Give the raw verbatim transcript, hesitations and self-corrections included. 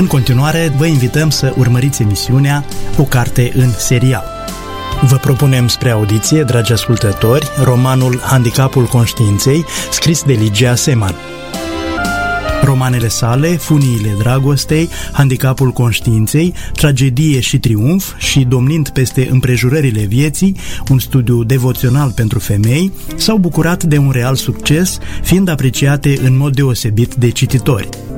În continuare, vă invităm să urmăriți emisiunea O carte în serial. Vă propunem spre audiție, dragi ascultători, romanul Handicapul conștiinței, scris de Ligia Seman. Romanele sale, Funiile dragostei, Handicapul conștiinței, Tragedie și triumf și Domnind peste împrejurările vieții, un studiu devoțional pentru femei, s-au bucurat de un real succes, fiind apreciate în mod deosebit de cititori.